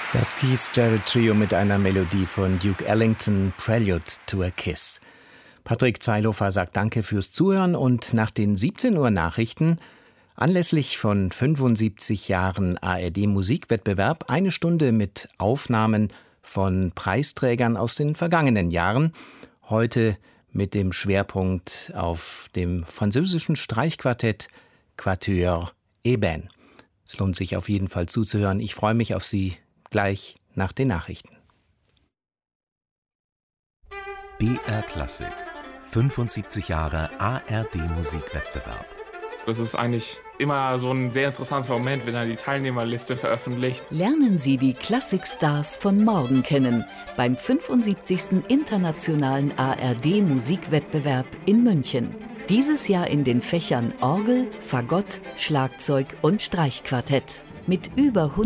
Das Keith Jarrett Trio mit einer Melodie von Duke Ellington, Prelude to a Kiss. Patrick Zeilhofer sagt Danke fürs Zuhören und nach den 17 Uhr Nachrichten anlässlich von 75 Jahren ARD-Musikwettbewerb eine Stunde mit Aufnahmen von Preisträgern aus den vergangenen Jahren. Heute mit dem Schwerpunkt auf dem französischen Streichquartett Quatuor Eben. Es lohnt sich auf jeden Fall zuzuhören. Ich freue mich auf Sie gleich nach den Nachrichten. BR Klassik. 75 Jahre ARD-Musikwettbewerb. Das ist eigentlich immer so ein sehr interessanter Moment, wenn er die Teilnehmerliste veröffentlicht. Lernen Sie die Klassikstars von morgen kennen beim 75. Internationalen ARD-Musikwettbewerb in München. Dieses Jahr in den Fächern Orgel, Fagott, Schlagzeug und Streichquartett. Mit über